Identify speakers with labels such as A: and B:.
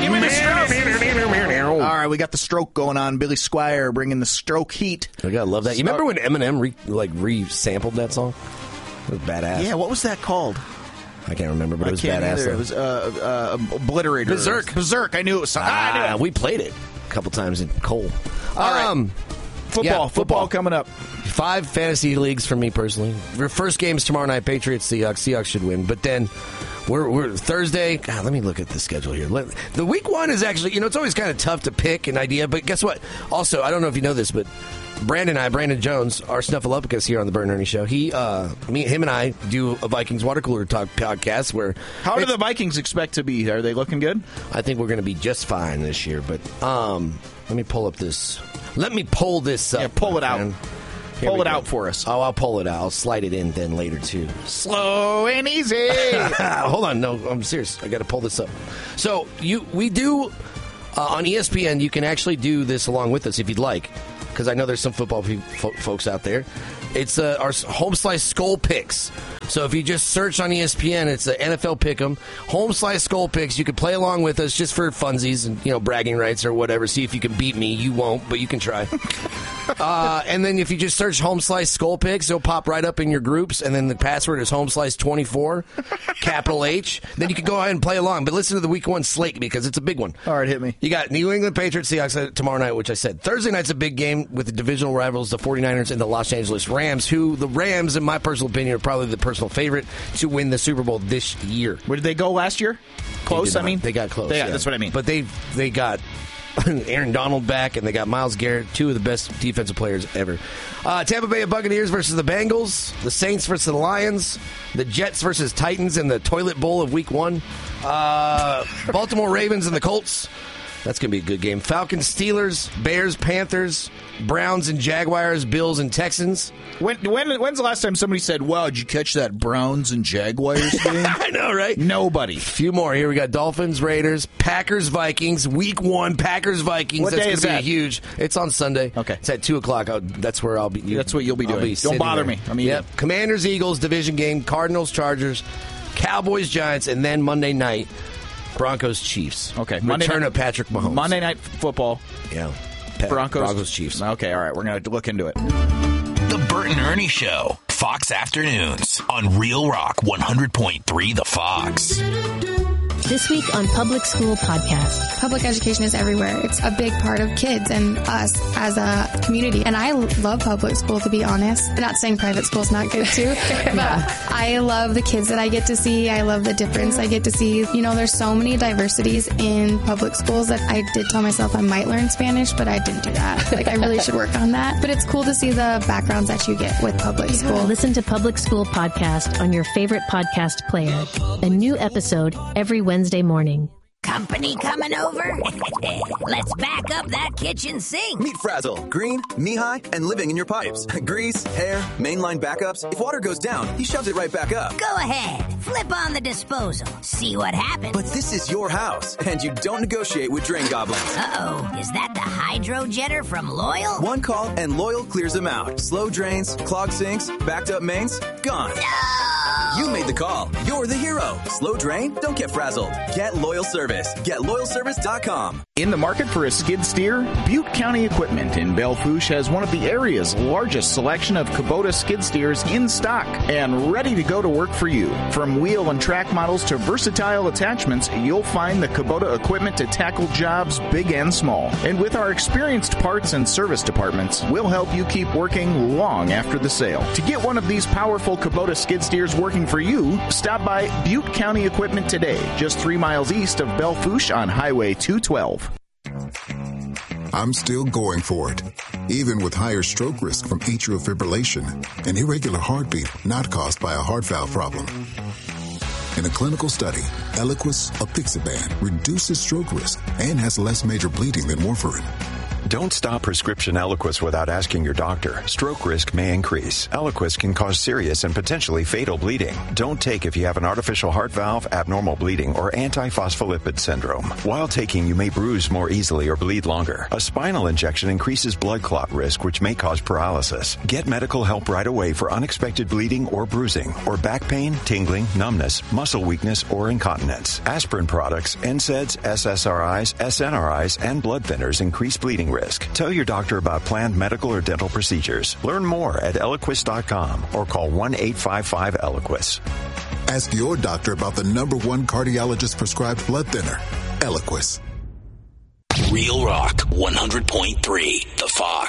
A: Give me the stroke. All right, we got the stroke going on. Billy Squier bringing the stroke heat.
B: I gotta love that. You remember when Eminem re-sampled that song? It was badass.
A: Yeah, what was that called?
B: I can't remember, but it was badass.
A: Either. It was Obliterator. Berserk. I knew it was something.
B: We played it a couple times in Cole.
A: All right. Football coming up.
B: 5 fantasy leagues for me personally. Your first game's tomorrow night. Patriots, Seahawks. Seahawks should win. But then we're Thursday. God, let me look at the schedule here. The week 1 is actually, it's always kind of tough to pick an idea. But guess what? Also, I don't know if you know this, but Brandon Jones, our Snuffleupagus here on the Bert and Ernie Show, him and I do a Vikings water cooler talk podcast where...
A: How do the Vikings expect to be? Are they looking good?
B: I think we're going to be just fine this year. But let me pull this up.
A: Yeah, pull it out.
B: Man.
A: Pull it out for us.
B: Oh, I'll pull it out. I'll slide it in then later, too.
A: Slow and easy.
B: Hold on. No, I'm serious. I got to pull this up. So, we do, on ESPN, you can actually do this along with us if you'd like, because I know there's some football folks out there. It's our Home Slice Skull Picks. So if you just search on ESPN, it's the NFL Pick'em, Home Slice Skull Picks. You can play along with us just for funsies and bragging rights or whatever. See if you can beat me. You won't, but you can try. And then if you just search Home Slice Skull Picks, it'll pop right up in your groups. And then the password is Home Slice 24, capital H. Then you can go ahead and play along. But listen to the Week 1 slate because it's a big one.
A: All right, hit me.
B: You got New England Patriots Seahawks tomorrow night, which I said. Thursday night's a big game with the divisional rivals, the 49ers and the Los Angeles Rams, who the Rams, in my personal opinion, are probably the personal favorite to win the Super Bowl this year.
A: Where did they go last year? Close, I mean?
B: They got close. Yeah.
A: That's what I mean.
B: But they got Aaron Donald back, and they got Myles Garrett, 2 of the best defensive players ever. Tampa Bay Buccaneers versus the Bengals, the Saints versus the Lions, the Jets versus Titans in the toilet bowl of Week 1, Baltimore Ravens and the Colts. That's going to be a good game. Falcons, Steelers, Bears, Panthers, Browns and Jaguars, Bills and Texans.
A: When's the last time somebody said, wow, did you catch that Browns and Jaguars game?
B: I know, right?
A: Nobody.
B: A few more. Here we got Dolphins, Raiders, Packers, Vikings, Week 1, Packers, Vikings.
A: What day is that?
B: Huge. It's on Sunday.
A: Okay.
B: It's at 2 o'clock. That's where I'll be.
A: That's what you'll be doing. Don't bother me.
B: Yep. Commanders, Eagles, division game, Cardinals, Chargers, Cowboys, Giants, and then Monday night, Broncos, Chiefs.
A: Okay.
B: Return of Patrick Mahomes.
A: Monday Night Football.
B: Yeah.
A: Broncos,
B: Chiefs.
A: Okay, all right. We're going to look into it.
C: The Bert and Ernie Show. Fox Afternoons on Real Rock 100.3 The Fox.
D: This week on Public School Podcast.
E: Public education is everywhere. It's a big part of kids and us as a community. And I love public school, to be honest. I'm not saying private school's not good too, but I love the kids that I get to see. I love the difference I get to see. There's so many diversities in public schools that I did tell myself I might learn Spanish, but I didn't do that. I really should work on that. But it's cool to see the backgrounds that you get with public school.
D: Listen to Public School Podcast on your favorite podcast player. A new episode every Wednesday morning.
F: Company coming over? Let's back up that kitchen sink.
G: Meet Frazzle, green, knee-high, and living in your pipes. Grease, hair, mainline backups. If water goes down, he shoves it right back up.
F: Go ahead. Flip on the disposal. See what happens.
G: But this is your house, and you don't negotiate with drain goblins.
F: Uh-oh. Is that the hydro jetter from Loyal?
G: One call, and Loyal clears them out. Slow drains, clogged sinks, backed up mains, gone.
F: No!
G: You made the call. You're the hero. Slow drain? Don't get frazzled. Get Loyal Service. GetLoyalService.com.
A: In the market for a skid steer, Butte County Equipment in Belle Fourche has one of the area's largest selection of Kubota skid steers in stock and ready to go to work for you. From wheel and track models to versatile attachments, you'll find the Kubota equipment to tackle jobs big and small. And with our experienced parts and service departments, we'll help you keep working long after the sale. To get one of these powerful Kubota skid steers working for you, stop by Butte County Equipment today, just 3 miles east of Belle Fourche on Highway 212.
H: I'm still going for it, even with higher stroke risk from atrial fibrillation, an irregular heartbeat not caused by a heart valve problem. In a clinical study, Eliquis apixaban reduces stroke risk and has less major bleeding than warfarin.
I: Don't stop prescription Eliquis without asking your doctor. Stroke risk may increase. Eliquis can cause serious and potentially fatal bleeding. Don't take if you have an artificial heart valve, abnormal bleeding, or antiphospholipid syndrome. While taking, you may bruise more easily or bleed longer. A spinal injection increases blood clot risk, which may cause paralysis. Get medical help right away for unexpected bleeding or bruising, or back pain, tingling, numbness, muscle weakness, or incontinence. Aspirin products, NSAIDs, SSRIs, SNRIs, and blood thinners increase bleeding risk. Tell your doctor about planned medical or dental procedures. Learn more at Eliquis.com or call 1-855-ELIQUIS.
H: Ask your doctor about the #1 cardiologist prescribed blood thinner, Eliquis.
C: Real Rock 100.3 The Fox.